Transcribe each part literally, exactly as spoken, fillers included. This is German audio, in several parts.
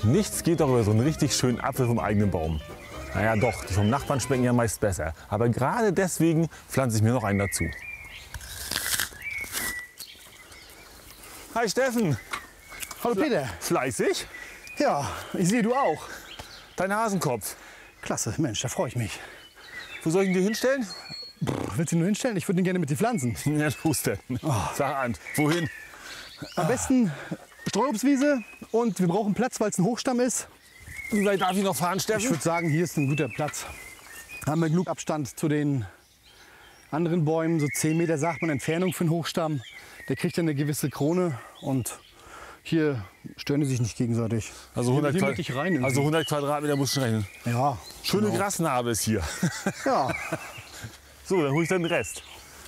Nichts geht doch über so einen richtig schönen Apfel vom eigenen Baum. Naja doch, die vom Nachbarn schmecken ja meist besser. Aber gerade deswegen pflanze ich mir noch einen dazu. Hi Steffen. Hallo Peter. Fleißig? Ja, ich sehe du auch. Dein Hasenkopf. Klasse, Mensch, da freue ich mich. Wo soll ich ihn dir hinstellen? Pff, willst du ihn nur hinstellen? Ich würde ihn gerne mit dir pflanzen. Ja, los denn. Oh. Sag an, wohin? Am besten Streuobstwiese und wir brauchen Platz, weil es ein Hochstamm ist. Wie weit darf ich noch fahren, Steffen? Ich würde sagen, hier ist ein guter Platz. Haben wir genug Abstand zu den anderen Bäumen, so zehn Meter sagt man Entfernung für einen Hochstamm. Der kriegt dann eine gewisse Krone und hier stören die sich nicht gegenseitig. Also hundert, hier, hier Quadrat wirklich rein irgendwie. also hundert Quadratmeter musst du rechnen. Ja. Schöne genau. Grasnarbe ist hier. Ja. So, dann hole ich dann den Rest.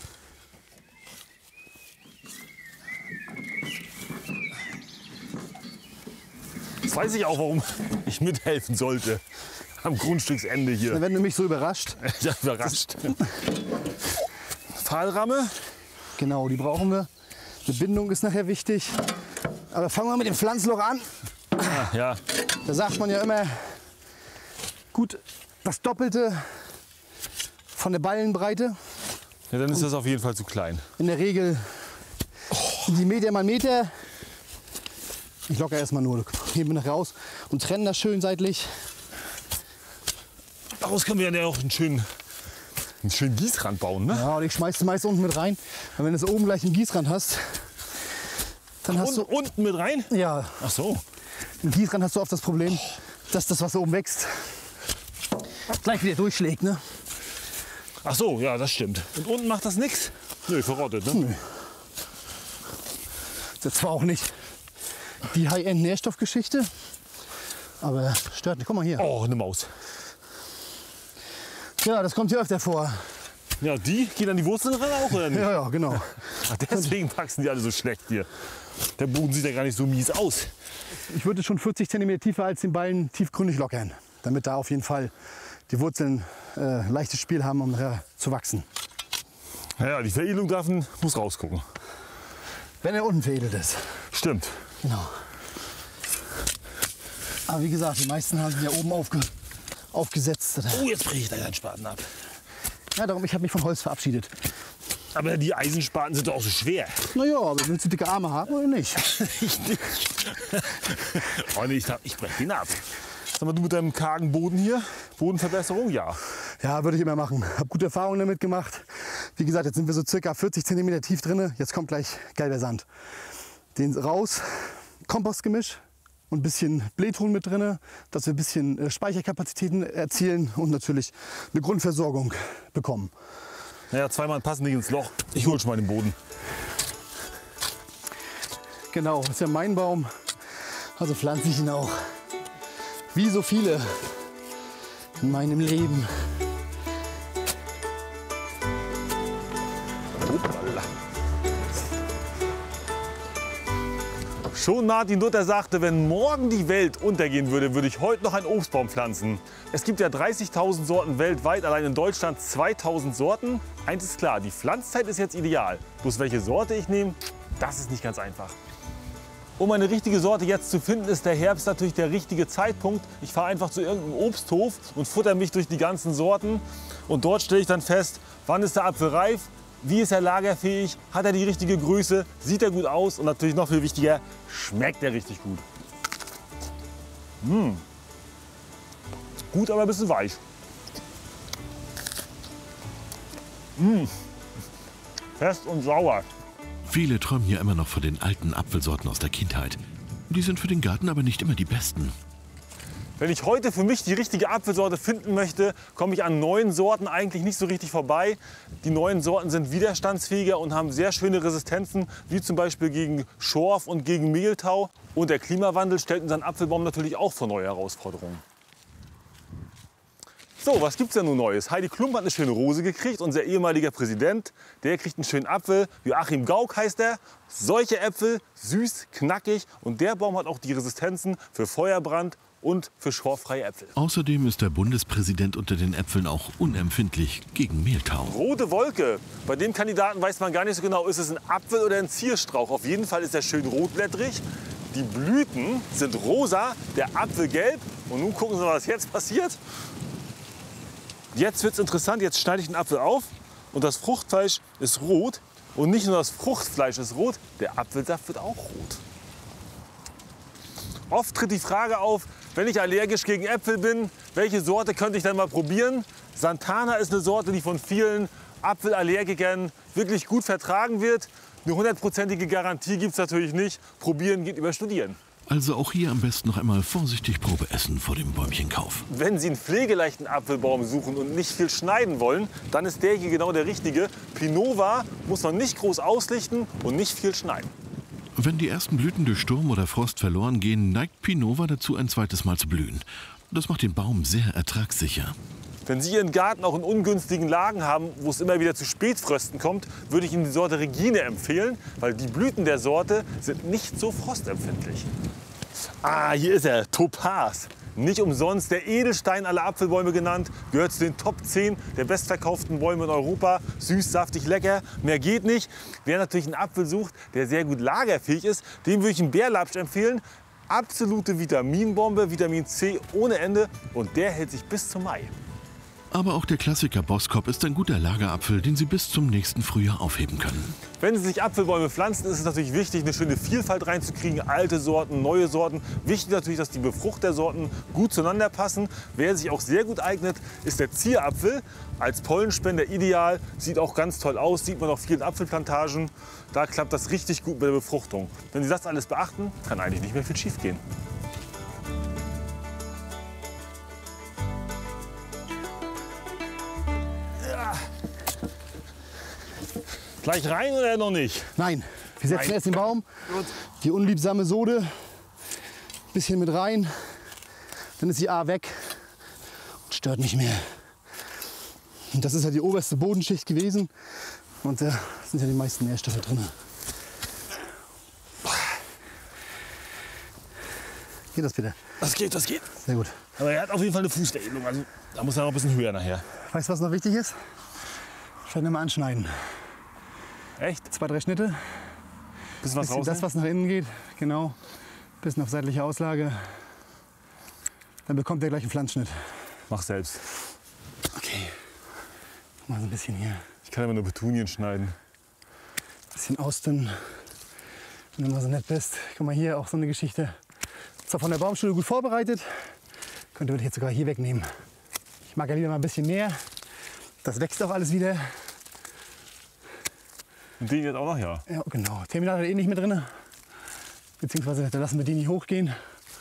Jetzt weiß ich auch, warum ich mithelfen sollte. Am Grundstücksende hier. Wenn du mich so überrascht. Ja, überrascht. Pfahlramme. Genau, die brauchen wir. Eine Bindung ist nachher wichtig. Aber fangen wir mit dem Pflanzloch an. Ah, ja. Da sagt man ja immer, gut, das Doppelte von der Ballenbreite. Ja, dann ist das auf jeden Fall zu klein. In der Regel die Meter mal Meter. Ich locker erstmal nur, heben wir nachher raus und trennen das schön seitlich. Daraus können wir ja auch einen schönen, einen schönen Gießrand bauen, ne? Ja, und ich schmeiß es meist unten mit rein. Und wenn du oben gleich einen Gießrand hast, dann hast du Und unten mit rein? ja, Ach so. im Gießrand hast du oft das Problem, dass das, was oben wächst, gleich wieder durchschlägt, ne? Ach so, ja, das stimmt. Und unten macht das nichts? Nö, verrottet, ne? Nö. Das ist zwar auch nicht die High-End-Nährstoffgeschichte, aber stört nicht. Guck mal hier. Oh, eine Maus. Ja, das kommt hier öfter vor. Ja, die gehen an die Wurzeln ran auch, oder nicht? Ja, ja, genau. Ach, deswegen wachsen die alle so schlecht hier. Der Boden sieht ja gar nicht so mies aus. Ich würde schon vierzig Zentimeter tiefer als den Ballen tiefgründig lockern, damit da auf jeden Fall die Wurzeln äh, leichtes Spiel haben, um nachher zu wachsen. Ja, die Veredelung darf, muss rausgucken. Wenn er unten veredelt ist. Stimmt. Genau. Aber wie gesagt, die meisten haben ja oben aufge, aufgesetzt. Oh, jetzt breche ich da einen Spaten ab. Ja, darum, ich habe mich von Holz verabschiedet. Aber die Eisenspaten sind doch auch so schwer. Naja, aber willst du dicke Arme haben oder nicht? Ich nicht. Oh nee, ich, ich breche den ab. Sag mal, du mit deinem kargen Boden hier, Bodenverbesserung, ja. Ja, würde ich immer machen. Habe gute Erfahrungen damit gemacht. Wie gesagt, jetzt sind wir so circa vierzig Zentimeter tief drin. Jetzt kommt gleich gelber Sand. Den raus, Kompostgemisch und ein bisschen Blähton mit drin, dass wir ein bisschen Speicherkapazitäten erzielen und natürlich eine Grundversorgung bekommen. Naja, zweimal passen nicht ins Loch. Ich hole schon mal den Boden. Genau, das ist ja mein Baum. Also pflanze ich ihn auch. Wie so viele in meinem Leben. Hoppala. Schon Martin Luther sagte, wenn morgen die Welt untergehen würde, würde ich heute noch einen Obstbaum pflanzen. Es gibt ja dreißigtausend Sorten weltweit, allein in Deutschland zweitausend Sorten. Eins ist klar, die Pflanzzeit ist jetzt ideal. Bloß welche Sorte ich nehme, das ist nicht ganz einfach. Um eine richtige Sorte jetzt zu finden, ist der Herbst natürlich der richtige Zeitpunkt. Ich fahre einfach zu irgendeinem Obsthof und futter mich durch die ganzen Sorten. Und dort stelle ich dann fest, wann ist der Apfel reif, wie ist er lagerfähig, hat er die richtige Größe, sieht er gut aus und natürlich noch viel wichtiger, schmeckt er richtig gut. Mmh. Gut, aber ein bisschen weich. Mmh. Fest und sauer. Viele träumen ja immer noch von den alten Apfelsorten aus der Kindheit. Die sind für den Garten aber nicht immer die besten. Wenn ich heute für mich die richtige Apfelsorte finden möchte, komme ich an neuen Sorten eigentlich nicht so richtig vorbei. Die neuen Sorten sind widerstandsfähiger und haben sehr schöne Resistenzen, wie zum Beispiel gegen Schorf und gegen Mehltau. Und der Klimawandel stellt unseren Apfelbaum natürlich auch vor neue Herausforderungen. So, was gibt's denn nun Neues? Heidi Klum hat eine schöne Rose gekriegt, unser ehemaliger Präsident. Der kriegt einen schönen Apfel. Joachim Gauck heißt er. Solche Äpfel, süß, knackig. Und der Baum hat auch die Resistenzen für Feuerbrand und für schorfreie Äpfel. Außerdem ist der Bundespräsident unter den Äpfeln auch unempfindlich gegen Mehltau. Rote Wolke. Bei dem Kandidaten weiß man gar nicht so genau, ist es ein Apfel oder ein Zierstrauch. Auf jeden Fall ist er schön rotblättrig. Die Blüten sind rosa, der Apfel gelb. Und nun gucken Sie mal, was jetzt passiert. Jetzt wird es interessant. Jetzt schneide ich den Apfel auf und das Fruchtfleisch ist rot. Und nicht nur das Fruchtfleisch ist rot, der Apfelsaft wird auch rot. Oft tritt die Frage auf, wenn ich allergisch gegen Äpfel bin, welche Sorte könnte ich dann mal probieren? Santana ist eine Sorte, die von vielen Apfelallergikern wirklich gut vertragen wird. Eine hundertprozentige Garantie gibt es natürlich nicht. Probieren geht über Studieren. Also auch hier am besten noch einmal vorsichtig Probe essen vor dem Bäumchenkauf. Wenn Sie einen pflegeleichten Apfelbaum suchen und nicht viel schneiden wollen, dann ist der hier genau der richtige. Pinova muss man nicht groß auslichten und nicht viel schneiden. Wenn die ersten Blüten durch Sturm oder Frost verloren gehen, neigt Pinova dazu, ein zweites Mal zu blühen. Das macht den Baum sehr ertragssicher. Wenn Sie Ihren Garten auch in ungünstigen Lagen haben, wo es immer wieder zu Spätfrösten kommt, würde ich Ihnen die Sorte Regine empfehlen, weil die Blüten der Sorte sind nicht so frostempfindlich. Ah, hier ist er, Topaz. Nicht umsonst der Edelstein aller Apfelbäume genannt, gehört zu den Top zehn der bestverkauften Bäume in Europa. Süß, saftig, lecker, mehr geht nicht. Wer natürlich einen Apfel sucht, der sehr gut lagerfähig ist, dem würde ich einen Bärlapsch empfehlen. Absolute Vitaminbombe, Vitamin C ohne Ende und der hält sich bis zum Mai. Aber auch der Klassiker Boskop ist ein guter Lagerapfel, den Sie bis zum nächsten Frühjahr aufheben können. Wenn Sie sich Apfelbäume pflanzen, ist es natürlich wichtig, eine schöne Vielfalt reinzukriegen. Alte Sorten, neue Sorten. Wichtig natürlich, dass die Befruchtersorten gut zueinander passen. Wer sich auch sehr gut eignet, ist der Zierapfel. Als Pollenspender ideal. Sieht auch ganz toll aus. Sieht man auf vielen Apfelplantagen. Da klappt das richtig gut mit der Befruchtung. Wenn Sie das alles beachten, kann eigentlich nicht mehr viel schief gehen. Gleich rein oder noch nicht? Nein, wir setzen Nein. erst den Baum, Gut. die unliebsame Sode, bisschen mit rein, dann ist die A weg und stört nicht mehr. Und das ist ja die oberste Bodenschicht gewesen und da sind ja die meisten Nährstoffe drin. Geht das bitte? Das geht, das geht. Sehr gut. Aber er hat auf jeden Fall eine Fußveredelung. Also da muss er noch ein bisschen höher nachher. Weißt du, was noch wichtig ist? Vielleicht mal anschneiden. Echt? Zwei, drei Schnitte. Bisschen was Bisschen raus. das, was nach innen geht, genau. Bisschen auf seitliche Auslage. Dann bekommt er gleich einen Pflanzschnitt. Mach selbst. Okay. Mal so ein bisschen hier. Ich kann immer nur Petunien schneiden. Bisschen ausdünnen. Wenn du mal so nett bist. Guck mal hier, auch so eine Geschichte. Zwar von der Baumschule gut vorbereitet. Könnte man jetzt sogar hier wegnehmen. Ich mag ja lieber mal ein bisschen mehr. Das wächst auch alles wieder. Und den jetzt auch noch, ja. Ja, genau. Terminator eh nicht mehr drin. Beziehungsweise da lassen wir die nicht hochgehen.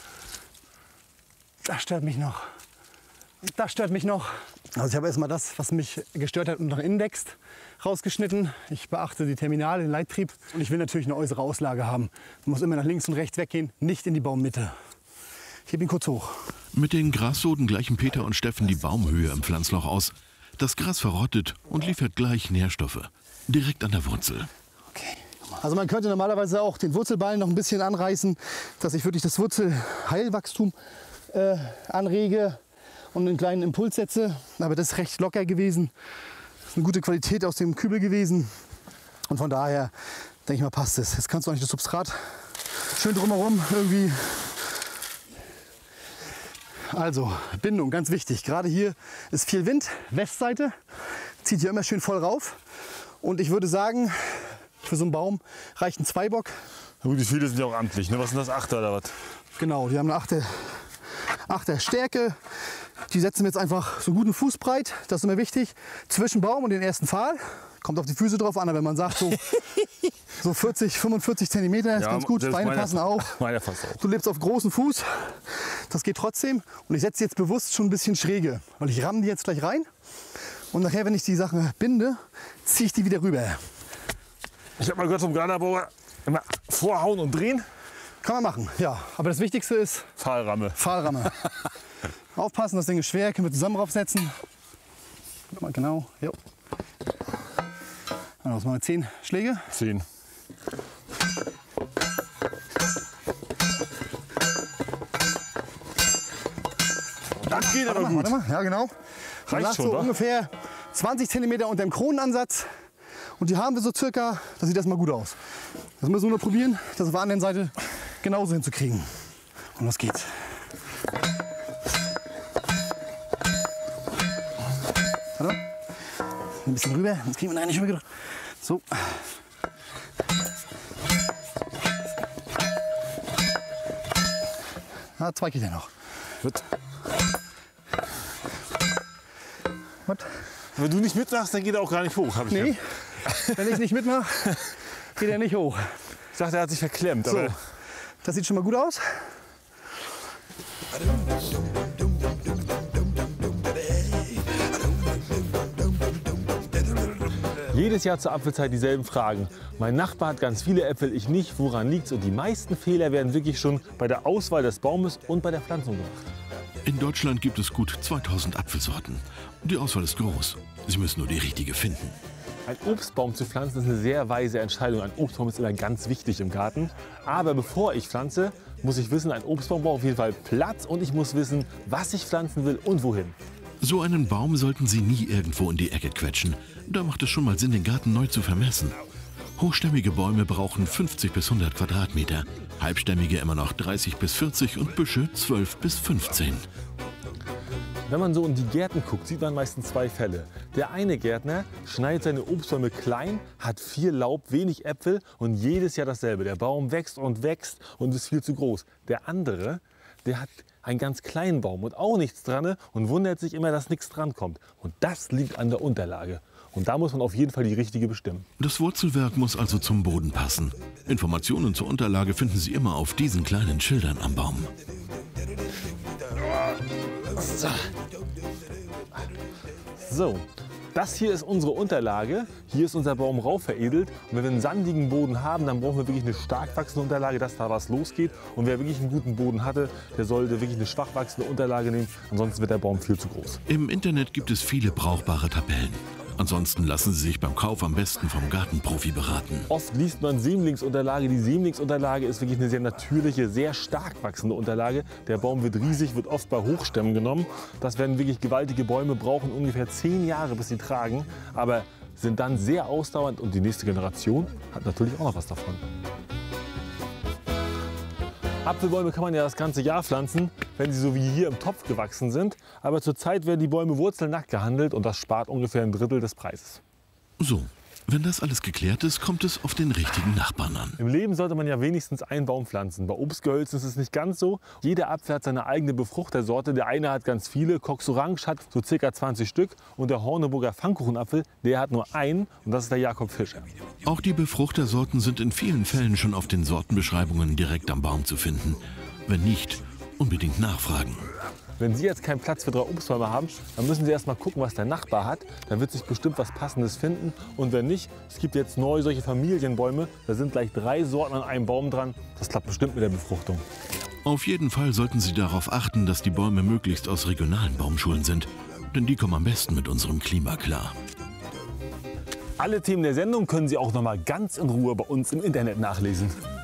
Das stört mich noch. Das stört mich noch. Also ich habe erstmal das, was mich gestört hat und nach innen wächst, rausgeschnitten. Ich beachte die Terminale, den Leittrieb. Und ich will natürlich eine äußere Auslage haben. Man muss immer nach links und rechts weggehen, nicht in die Baummitte. Ich hebe ihn kurz hoch. Mit den Grassoden gleichen Peter und Steffen die Baumhöhe im Pflanzloch aus. Das Gras verrottet und liefert gleich Nährstoffe. Direkt an der Wurzel. Okay. Also man könnte normalerweise auch den Wurzelballen noch ein bisschen anreißen, dass ich wirklich das Wurzelheilwachstum äh, anrege und einen kleinen Impuls setze. Aber das ist recht locker gewesen. Das ist eine gute Qualität aus dem Kübel gewesen. Und von daher denke ich mal, passt es. Jetzt kannst du eigentlich das Substrat schön drumherum irgendwie. Also Bindung, ganz wichtig. Gerade hier ist viel Wind, Westseite, zieht hier immer schön voll rauf. Und ich würde sagen, für so einen Baum reicht ein Zweibock. Na gut, die viele sind ja auch amtlich. Ne? Was sind das, Achter oder was? Genau, die haben eine Achter, Achter Stärke. Die setzen wir jetzt einfach so guten Fußbreit, das ist immer wichtig, zwischen Baum und den ersten Pfahl. Kommt auf die Füße drauf an, aber wenn man sagt so, so vierzig, fünfundvierzig Zentimeter ist Ja, ganz gut, selbst Beine meiner- passen auch. Meiner fast auch. Du lebst auf großen Fuß, das geht trotzdem. Und ich setze jetzt bewusst schon ein bisschen schräge, weil ich ramme die jetzt gleich rein. Und nachher, wenn ich die Sachen binde, ziehe ich die wieder rüber. Ich habe mal gehört vom Gardabauer, immer vorhauen und drehen. Kann man machen, ja. Aber das Wichtigste ist Pfahlramme. Pfahlramme. Aufpassen, das Ding ist schwer, können wir zusammen draufsetzen. Guck mal, genau, jo. Dann machen wir zehn Schläge. Zehn. Das geht aber warte mal, gut. warte mal. Ja, genau. Man Reicht lag schon, so wa? ungefähr zwanzig Zentimeter unter dem Kronenansatz. Und die haben wir so circa, das sieht erstmal gut aus. Das müssen wir nur probieren, das auf der anderen Seite genauso hinzukriegen. Und los geht's. Warte mal. Ein bisschen rüber, sonst kriegen wir nachher nicht mehr gedrückt. So. Ah, zwei geht ja noch. Gut. Was? Wenn du nicht mitmachst, dann geht er auch gar nicht hoch. Hab ich Nee, ja. wenn ich nicht mitmache, geht er nicht hoch. Ich dachte, er hat sich verklemmt. So, Aber das sieht schon mal gut aus. jedes Jahr zur Apfelzeit dieselben Fragen. Mein Nachbar hat ganz viele Äpfel, ich nicht. Woran liegt's? Und die meisten Fehler werden wirklich schon bei der Auswahl des Baumes und bei der Pflanzung gemacht. In Deutschland gibt es gut zweitausend Apfelsorten. Die Auswahl ist groß. Sie müssen nur die richtige finden. Ein Obstbaum zu pflanzen ist eine sehr weise Entscheidung. Ein Obstbaum ist immer ganz wichtig im Garten. Aber bevor ich pflanze, muss ich wissen, ein Obstbaum braucht auf jeden Fall Platz und ich muss wissen, was ich pflanzen will und wohin. So einen Baum sollten Sie nie irgendwo in die Ecke quetschen. Da macht es schon mal Sinn, den Garten neu zu vermessen. Hochstämmige Bäume brauchen fünfzig bis hundert Quadratmeter, halbstämmige immer noch dreißig bis vierzig und Büsche zwölf bis fünfzehn. Wenn man so in die Gärten guckt, sieht man meistens zwei Fälle. Der eine Gärtner schneidet seine Obstbäume klein, hat viel Laub, wenig Äpfel und jedes Jahr dasselbe. Der Baum wächst und wächst und ist viel zu groß. Der andere, der hat einen ganz kleinen Baum und auch nichts dran und wundert sich immer, dass nichts dran kommt. Und das liegt an der Unterlage. Und da muss man auf jeden Fall die richtige bestimmen. Das Wurzelwerk muss also zum Boden passen. Informationen zur Unterlage finden Sie immer auf diesen kleinen Schildern am Baum. So, das hier ist unsere Unterlage. Hier ist unser Baum rau veredelt. Und wenn wir einen sandigen Boden haben, dann brauchen wir wirklich eine stark wachsende Unterlage, dass da was losgeht. Und wer wirklich einen guten Boden hatte, der sollte wirklich eine schwach wachsende Unterlage nehmen. Ansonsten wird der Baum viel zu groß. Im Internet gibt es viele brauchbare Tabellen. Ansonsten lassen Sie sich beim Kauf am besten vom Gartenprofi beraten. Oft liest man Sämlingsunterlage. Die Sämlingsunterlage ist wirklich eine sehr natürliche, sehr stark wachsende Unterlage. Der Baum wird riesig, wird oft bei Hochstämmen genommen. Das werden wirklich gewaltige Bäume, brauchen ungefähr zehn Jahre, bis sie tragen, aber sind dann sehr ausdauernd und die nächste Generation hat natürlich auch noch was davon. Apfelbäume kann man ja das ganze Jahr pflanzen, wenn sie so wie hier im Topf gewachsen sind. Aber zurzeit werden die Bäume wurzelnackt gehandelt und das spart ungefähr ein Drittel des Preises. So, wenn das alles geklärt ist, kommt es auf den richtigen Nachbarn an. Im Leben sollte man ja wenigstens einen Baum pflanzen. Bei Obstgehölzen ist es nicht ganz so. Jeder Apfel hat seine eigene Befruchtersorte. Der eine hat ganz viele, Cox Orange hat so ca. zwanzig Stück und der Horneburger Pfannkuchenapfel, der hat nur einen und das ist der Jakob Fischer. Auch die Befruchtersorten sind in vielen Fällen schon auf den Sortenbeschreibungen direkt am Baum zu finden. Wenn nicht, unbedingt nachfragen. Wenn Sie jetzt keinen Platz für drei Obstbäume haben, dann müssen Sie erst mal gucken, was der Nachbar hat. Da wird sich bestimmt was Passendes finden. Und wenn nicht, es gibt jetzt neu solche Familienbäume. Da sind gleich drei Sorten an einem Baum dran. Das klappt bestimmt mit der Befruchtung. Auf jeden Fall sollten Sie darauf achten, dass die Bäume möglichst aus regionalen Baumschulen sind. Denn die kommen am besten mit unserem Klima klar. Alle Themen der Sendung können Sie auch noch mal ganz in Ruhe bei uns im Internet nachlesen.